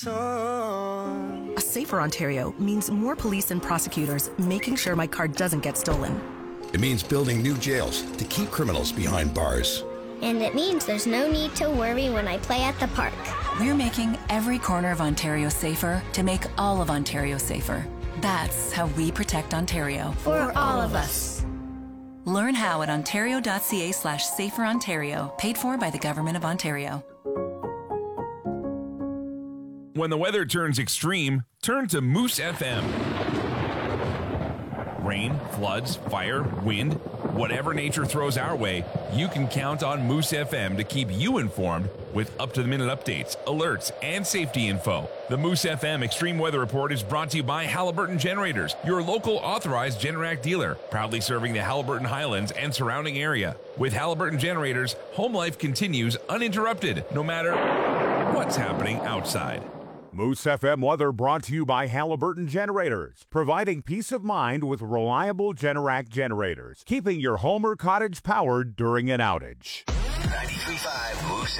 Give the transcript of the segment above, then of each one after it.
A safer Ontario means more police and prosecutors making sure my car doesn't get stolen. It means building new jails to keep criminals behind bars. And it means there's no need to worry when I play at the park. We're making every corner of Ontario safer to make all of Ontario safer. That's how we protect Ontario. For all of us. Learn how at ontario.ca/saferontario, paid for by the Government of Ontario. When the weather turns extreme, turn to Moose FM. Rain, floods, fire, wind, whatever nature throws our way, you can count on Moose FM to keep you informed with up-to-the-minute updates, alerts, and safety info. The Moose FM Extreme Weather Report is brought to you by Halliburton Generators, your local authorized Generac dealer, proudly serving the Halliburton Highlands and surrounding area. With Halliburton Generators, home life continues uninterrupted, no matter what's happening outside. Moose FM weather brought to you by Halliburton Generators, providing peace of mind with reliable Generac generators, keeping your home or cottage powered during an outage. 93.5 Moose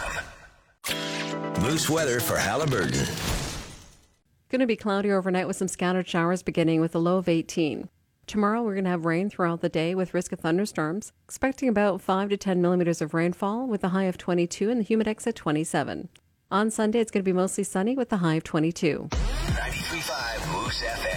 FM. Moose weather for Halliburton. Going to be cloudy overnight with some scattered showers beginning with a low of 18. Tomorrow we're going to have rain throughout the day with risk of thunderstorms, expecting about 5 to 10 millimeters of rainfall with a high of 22 and the humidex at 27. On Sunday, it's going to be mostly sunny with a high of 22. 93.5 Moose FM.